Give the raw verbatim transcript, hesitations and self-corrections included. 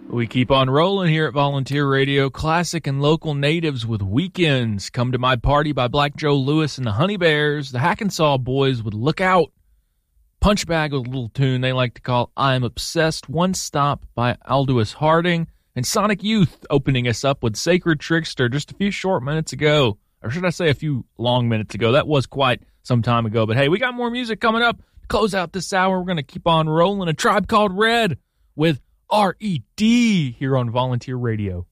We keep on rolling here at Volunteer Radio, classic and local natives with Weekends. Come to My Party by Black Joe Lewis and the Honey Bears, the Hackensaw Boys with Look Out, Punchbag with a little tune they like to call I Am Obsessed, One Stop by Aldous Harding, and Sonic Youth opening us up with Sacred Trickster just a few short minutes ago. Or should I say a few long minutes ago? That was quite some time ago. But hey, we got more music coming up. Close out this hour. We're going to keep on rolling. A Tribe Called Red with R E D here on Volunteer Radio.